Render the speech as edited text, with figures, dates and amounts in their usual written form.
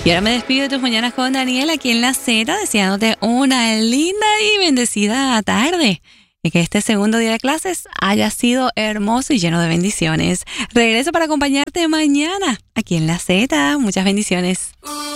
Y ahora me despido de tus mañanas con Daniel aquí en La Z, deseándote una linda y bendecida tarde. Y que este segundo día de clases haya sido hermoso y lleno de bendiciones. Regreso para acompañarte mañana aquí en La Z. Muchas bendiciones.